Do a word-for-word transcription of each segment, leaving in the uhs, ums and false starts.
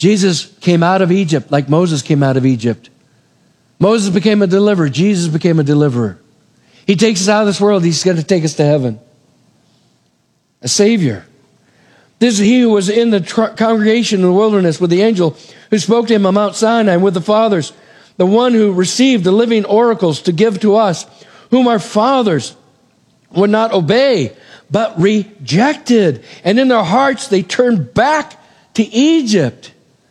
Jesus came out of Egypt like Moses came out of Egypt. Moses became a deliverer. Jesus became a deliverer. He takes us out of this world. He's going to take us to heaven. A Savior. This is he who was in the tr- congregation in the wilderness with the angel who spoke to him on Mount Sinai with the fathers, the one who received the living oracles to give to us, whom our fathers would not obey, but rejected. And in their hearts they turned back to Egypt,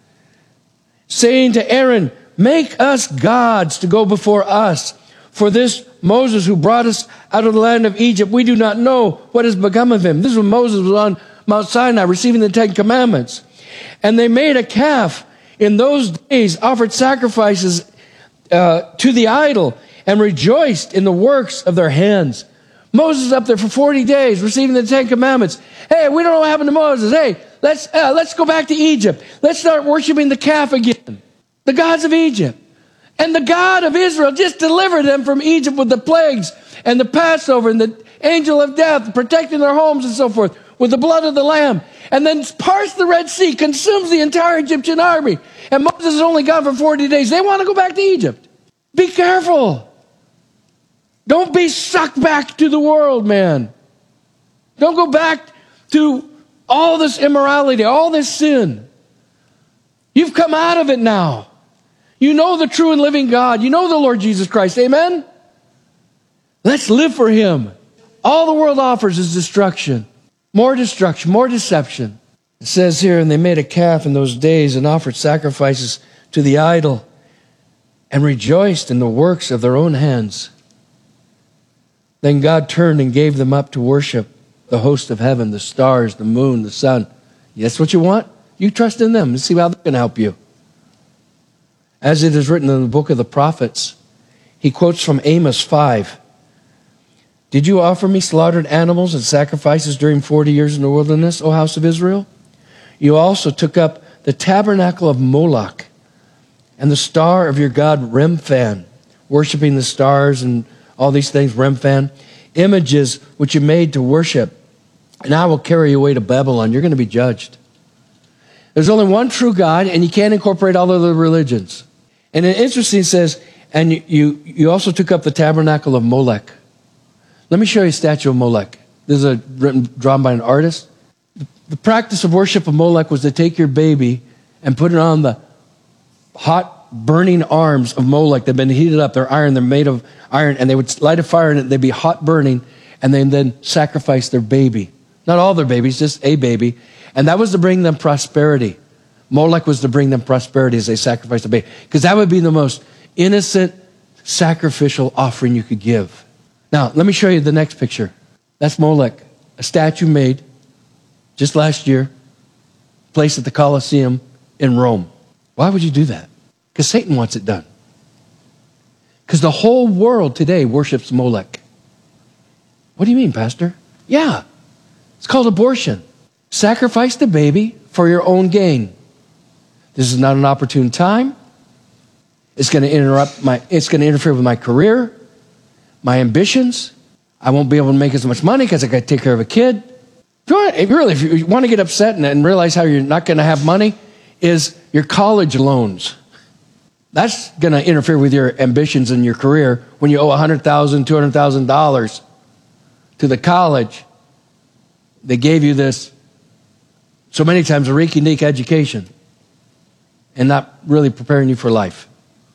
saying to Aaron, make us gods to go before us. For this Moses who brought us out of the land of Egypt, we do not know what has become of him. This is when Moses was on Mount Sinai receiving the Ten Commandments. And they made a calf in those days, offered sacrifices uh, to the idol, and rejoiced in the works of their hands. Moses is up there for forty days receiving the Ten Commandments. Hey, we don't know what happened to Moses. Hey, let's, uh, let's go back to Egypt. Let's start worshiping the calf again. The gods of Egypt. And the God of Israel just delivered them from Egypt with the plagues and the Passover and the angel of death, protecting their homes and so forth with the blood of the Lamb. And then parts the Red Sea, consumes the entire Egyptian army. And Moses is only gone for forty days. They want to go back to Egypt. Be careful. Don't be sucked back to the world, man. Don't go back to all this immorality, all this sin. You've come out of it now. You know the true and living God. You know the Lord Jesus Christ. Amen? Let's live for him. All the world offers is destruction. More destruction, more deception. It says here, and they made a calf in those days and offered sacrifices to the idol and rejoiced in the works of their own hands. Then God turned and gave them up to worship the host of heaven, the stars, the moon, the sun. That's what you want? You trust in them and see how they can help you. As it is written in the book of the prophets, he quotes from Amos five. Did you offer me slaughtered animals and sacrifices during forty years in the wilderness, O house of Israel? You also took up the tabernacle of Moloch and the star of your god Remphan, worshiping the stars and all these things, Remphan, images which you made to worship. And I will carry you away to Babylon. You're going to be judged. There's only one true God, and you can't incorporate all other religions. And it interesting, it says, and you, you, you also took up the tabernacle of Molech. Let me show you a statue of Molech. This is a written, drawn by an artist. The, the practice of worship of Molech was to take your baby and put it on the hot, burning arms of Molech. They've been heated up. They're iron. They're made of iron. And they would light a fire in it. They'd be hot burning. And then, then sacrifice their baby. Not all their babies, just a baby. And that was to bring them prosperity. Molech was to bring them prosperity as they sacrificed the baby. Because that would be the most innocent sacrificial offering you could give. Now, let me show you the next picture. That's Molech, a statue made just last year, placed at the Colosseum in Rome. Why would you do that? Because Satan wants it done. Because the whole world today worships Molech. What do you mean, Pastor? Yeah, it's called abortion. Sacrifice the baby for your own gain. This is not an opportune time. It's going to interrupt my, it's going to interfere with my career, my ambitions. I won't be able to make as much money because I got to take care of a kid. If you want, if really, if you want to get upset and, and realize how you're not going to have money, is your college loans. That's going to interfere with your ambitions and your career when you owe one hundred thousand dollars, two hundred thousand dollars to the college. They gave you this, so many times, a rinky-dink education and not really preparing you for life.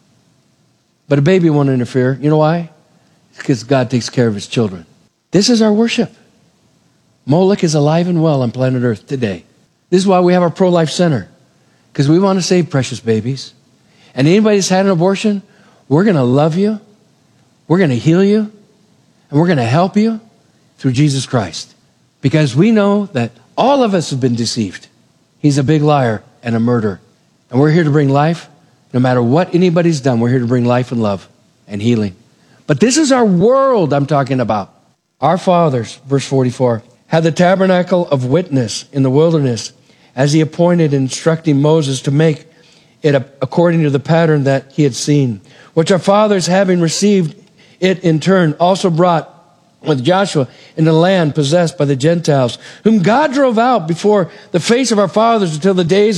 But a baby won't interfere. You know why? It's because God takes care of his children. This is our worship. Molech is alive and well on planet Earth today. This is why we have our pro-life center, because we want to save precious babies. And anybody that's had an abortion, we're going to love you, we're going to heal you, and we're going to help you through Jesus Christ. Because we know that all of us have been deceived. He's a big liar and a murderer. And we're here to bring life. No matter what anybody's done, we're here to bring life and love and healing. But this is our world I'm talking about. Our fathers, verse forty-four, had the tabernacle of witness in the wilderness, as he appointed, instructing Moses to make it according to the pattern that he had seen, which our fathers, having received it in turn, also brought with Joshua in the land possessed by the Gentiles, whom God drove out before the face of our fathers until the days